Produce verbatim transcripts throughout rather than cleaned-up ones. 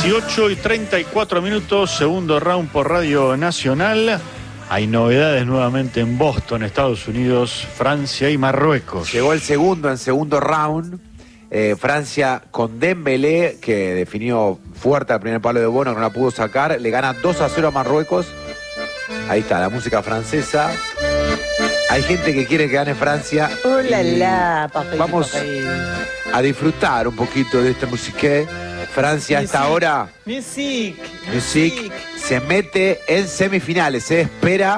dieciocho y treinta y cuatro minutos, segundo round por Radio Nacional. Hay novedades nuevamente en Boston, Estados Unidos, Francia y Marruecos. Llegó el segundo en segundo round. Eh, Francia con Dembélé, que definió fuerte al primer palo de Bono, que no la pudo sacar. Le gana dos a cero a Marruecos. Ahí está, la música francesa. Hay gente que quiere que gane Francia. Hola, la, papel, Vamos papel. a disfrutar un poquito de esta musique. Francia a esta hora Music. Music se mete en semifinales. Se espera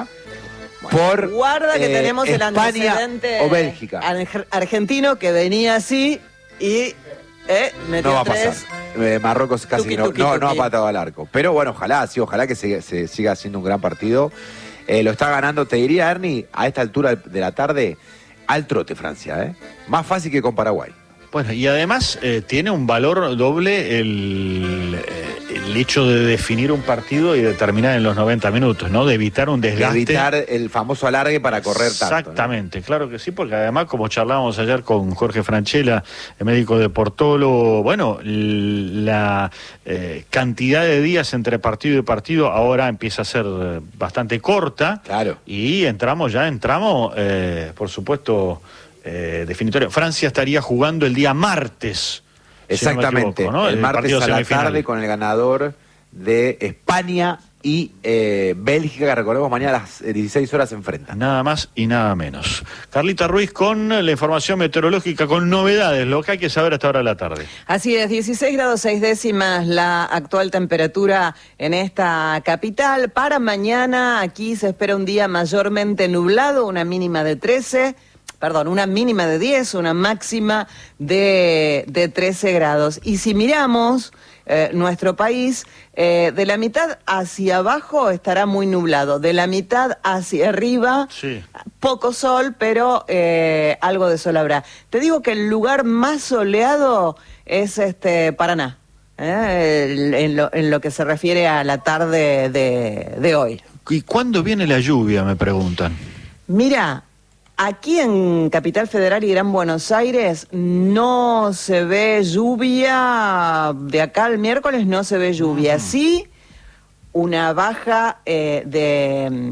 por Guarda que eh, tenemos el España antecedente o Bélgica. ar- argentino que venía así y eh, metió No va a tres. pasar. Eh, Marruecos casi Tuki, no, tuki, no, tuki. no ha patado al arco. Pero bueno, ojalá, sí, ojalá que se, se siga haciendo un gran partido. Eh, lo está ganando, te diría, Ernie, a esta altura de la tarde, al trote Francia, ¿eh? Más fácil que con Paraguay. Bueno, y además eh, tiene un valor doble el, eh, el hecho de definir un partido y determinar en los noventa minutos, ¿no? De evitar un desgaste. Evitar el famoso alargue para correr tanto. Exactamente, ¿no? Claro que sí, porque además, como charlábamos ayer con Jorge Franchella, el médico de Portolo, bueno, la eh, cantidad de días entre partido y partido ahora empieza a ser eh, bastante corta. Claro. Y entramos ya, entramos, eh, por supuesto... Eh, definitorio. Francia estaría jugando el día martes. Exactamente, si no me equivoco, ¿no? el, el martes a la semifinal. tarde con el ganador de España y eh, Bélgica, que recordemos mañana a las dieciséis horas se enfrentan. Nada más y nada menos. Carlita Ruiz con la información meteorológica, con novedades, lo que hay que saber hasta ahora de la tarde. Así es, dieciséis grados seis décimas la actual temperatura en esta capital. Para mañana aquí se espera un día mayormente nublado, una mínima de trece. Perdón, una mínima de diez, una máxima de, de trece grados. Y si miramos eh, nuestro país, eh, de la mitad hacia abajo estará muy nublado, de la mitad hacia arriba, sí. Poco sol, pero eh, algo de sol habrá. Te digo que el lugar más soleado es este Paraná, eh, el, en, lo, en lo que se refiere a la tarde de, de hoy. ¿Y cuándo viene la lluvia, me preguntan? Mira... Aquí en Capital Federal y Gran Buenos Aires no se ve lluvia, de acá al miércoles no se ve lluvia. Sí, una baja eh, de,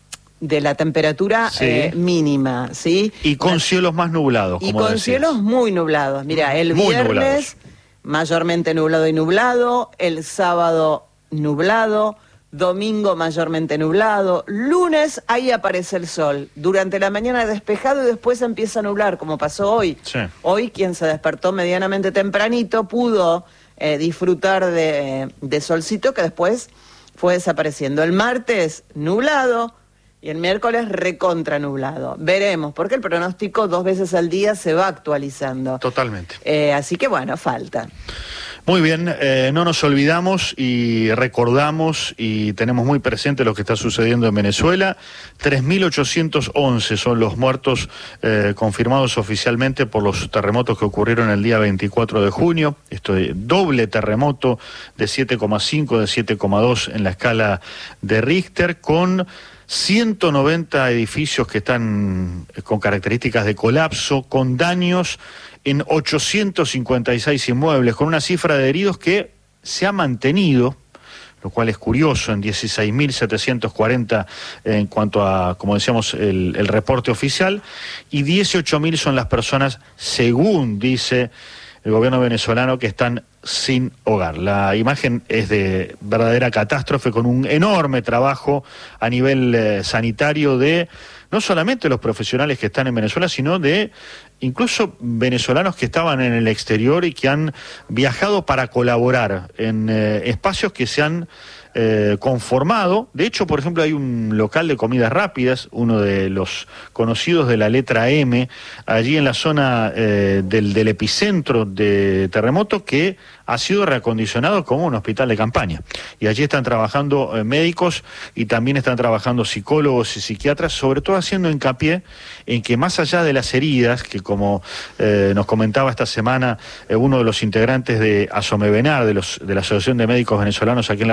de la temperatura sí. eh, mínima, ¿sí? Y con una, cielos más nublados, como Y con decías. cielos muy nublados. Mira, el muy viernes nublados. mayormente nublado y nublado, el sábado nublado, domingo mayormente nublado, lunes ahí aparece el sol, durante la mañana despejado y después empieza a nublar, como pasó hoy. Sí. Hoy quien se despertó medianamente tempranito pudo eh, disfrutar de, de solcito que después fue desapareciendo. El martes nublado y el miércoles recontra nublado. Veremos, porque el pronóstico dos veces al día se va actualizando. Totalmente. Eh, así que bueno, falta. Muy bien, eh, no nos olvidamos y recordamos y tenemos muy presente lo que está sucediendo en Venezuela. tres mil ochocientos once son los muertos eh, confirmados oficialmente por los terremotos que ocurrieron el día veinticuatro de junio. Esto es doble terremoto de siete coma cinco, de siete coma dos en la escala de Richter, con ciento noventa edificios que están con características de colapso, con daños en ochocientos cincuenta y seis inmuebles, con una cifra de heridos que se ha mantenido, lo cual es curioso, en dieciséis mil setecientos cuarenta en cuanto a, como decíamos, el, el reporte oficial, y dieciocho mil son las personas, según dice el gobierno venezolano, que están sin hogar. La imagen es de verdadera catástrofe, con un enorme trabajo a nivel eh, sanitario de no solamente los profesionales que están en Venezuela, sino de incluso venezolanos que estaban en el exterior y que han viajado para colaborar en eh, espacios que se han eh, conformado. De hecho, por ejemplo, hay un local de comidas rápidas, uno de los conocidos de la letra M, allí en la zona eh, del, del epicentro de terremoto, que ha sido reacondicionado como un hospital de campaña. Y allí están trabajando eh, médicos y también están trabajando psicólogos y psiquiatras, sobre todo haciendo hincapié en que más allá de las heridas, que como eh, nos comentaba esta semana eh, uno de los integrantes de ASOMEVENAR, de, los, de la Asociación de Médicos Venezolanos aquí en la República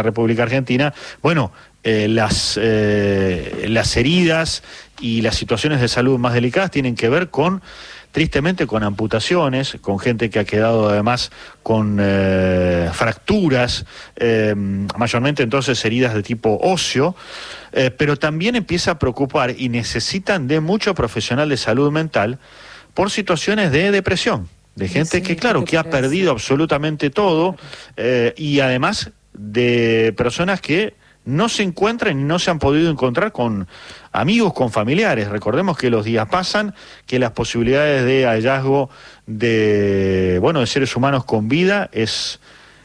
Argentina, bueno, eh, las, eh, las heridas y las situaciones de salud más delicadas tienen que ver con, tristemente, con amputaciones, con gente que ha quedado además con eh, fracturas, eh, mayormente entonces heridas de tipo óseo, eh, pero también empieza a preocupar y necesitan de mucho profesional de salud mental por situaciones de depresión, de gente sí, que, claro, que ha perdido absolutamente todo, eh, y además de personas que no se encuentran y no se han podido encontrar con amigos, con familiares. Recordemos que los días pasan, que las posibilidades de hallazgo de, bueno, de seres humanos con vida es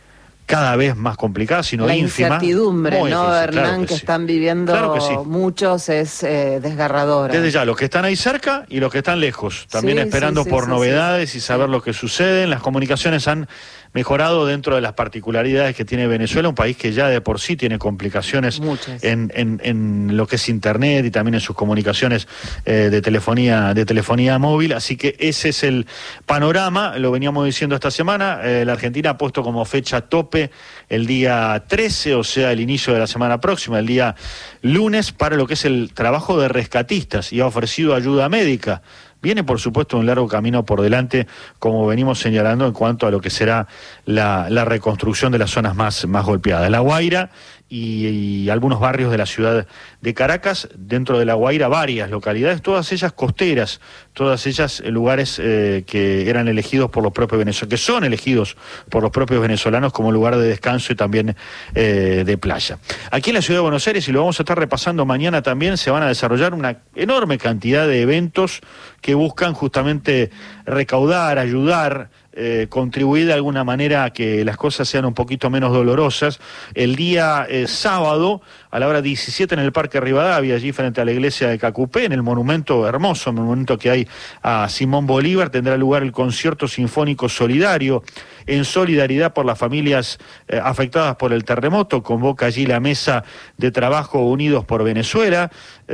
cada vez más complicada, sino la ínfima. La incertidumbre, Muy ¿no, difícil, Hernán, claro que, que sí. están viviendo claro que sí. muchos es eh, desgarradora? Desde ya, los que están ahí cerca y los que están lejos, también sí, esperando sí, por sí, novedades sí, y saber sí. lo que sucede. Las comunicaciones han mejorado dentro de las particularidades que tiene Venezuela, un país que ya de por sí tiene complicaciones en, en, en lo que es internet y también en sus comunicaciones eh, de telefonía de telefonía móvil, así que ese es el panorama, lo veníamos diciendo esta semana. eh, la Argentina ha puesto como fecha tope el día trece, o sea, el inicio de la semana próxima, el día lunes, para lo que es el trabajo de rescatistas, y ha ofrecido ayuda médica. Viene, por supuesto, un largo camino por delante, como venimos señalando, en cuanto a lo que será la, la reconstrucción de las zonas más, más golpeadas. La Guaira y, y algunos barrios de la ciudad de Caracas, dentro de La Guaira varias localidades, todas ellas costeras, todas ellas lugares eh, que eran elegidos por los propios venezolanos, que son elegidos por los propios venezolanos como lugar de descanso y también eh, de playa. Aquí en la ciudad de Buenos Aires, y lo vamos a estar repasando mañana también, se van a desarrollar una enorme cantidad de eventos que buscan justamente recaudar, ayudar, eh, contribuir de alguna manera a que las cosas sean un poquito menos dolorosas. El día eh, sábado, a la hora diecisiete, en el Parque Rivadavia, allí frente a la iglesia de Cacupé, en el monumento hermoso, monumento que hay a Simón Bolívar, tendrá lugar el concierto sinfónico solidario, en solidaridad por las familias eh, afectadas por el terremoto. Convoca allí la mesa de trabajo Unidos por Venezuela.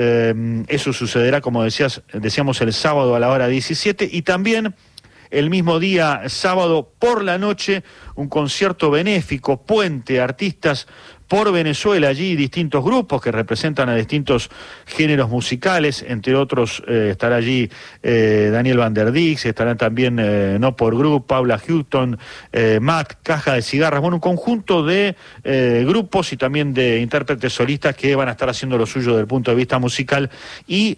Eh, eso sucederá, como decías, decíamos, el sábado a la hora diecisiete, y también el mismo día, sábado por la noche, un concierto benéfico, Puente, artistas por Venezuela, allí distintos grupos que representan a distintos géneros musicales, entre otros eh, estará allí eh, Daniel Van der Dix, estarán también eh, No Por Group, Paula Houghton, eh, Mac, Caja de Cigarras, bueno, un conjunto de eh, grupos y también de intérpretes solistas que van a estar haciendo lo suyo desde el punto de vista musical y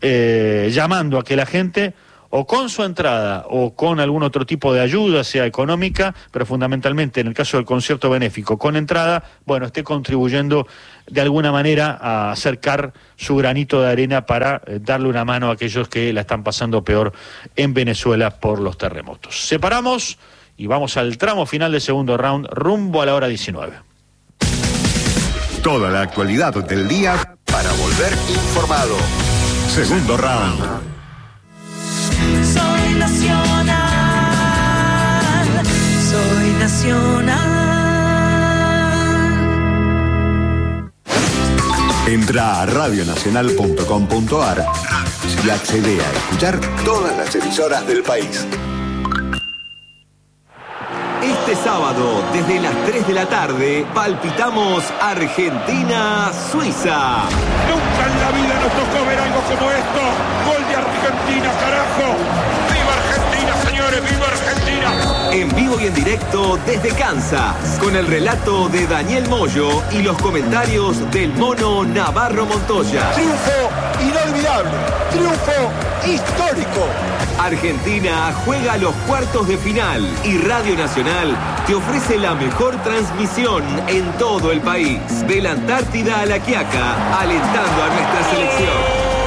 eh, llamando a que la gente, o con su entrada o con algún otro tipo de ayuda, sea económica, pero fundamentalmente en el caso del concierto benéfico con entrada, bueno, esté contribuyendo de alguna manera a acercar su granito de arena para eh, darle una mano a aquellos que la están pasando peor en Venezuela por los terremotos. Separamos y vamos al tramo final del segundo round, rumbo a la hora diecinueve. Toda la actualidad del día para volver informado. Segundo round. Soy nacional, soy nacional. Entra a radio nacional punto com punto a r y accede a escuchar todas las emisoras del país. Este sábado, desde las tres de la tarde, palpitamos Argentina-Suiza. Nunca en la vida nos tocó ver algo como esto. Gol de Argentina, carajo. ¡Viva Argentina, señores! ¡Viva Argentina! En vivo y en directo desde Kansas, con el relato de Daniel Moyo y los comentarios del mono Navarro Montoya. Triunfo inolvidable, triunfo histórico. Argentina juega los cuartos de final y Radio Nacional te ofrece la mejor transmisión en todo el país. De la Antártida a La Quiaca, alentando a nuestra selección.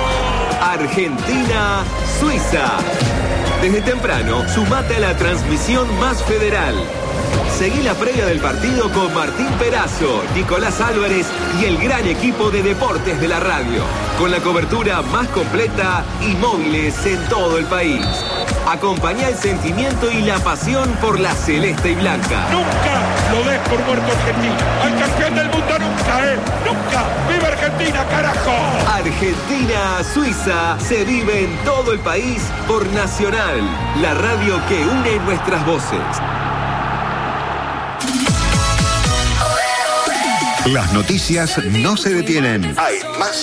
Argentina-Suiza. Desde temprano, sumate a la transmisión más federal. Seguí la previa del partido con Martín Perazo, Nicolás Álvarez y el gran equipo de deportes de la radio, con la cobertura más completa y móviles en todo el país. Acompañá el sentimiento y la pasión por la celeste y blanca. Nunca lo des por muerto Argentina. Al campeón del mundo nunca, ¿eh? Nunca. ¡Viva Argentina, carajo! Argentina-Suiza se vive en todo el país por Nacional, la radio que une nuestras voces. Las noticias no se detienen. Hay más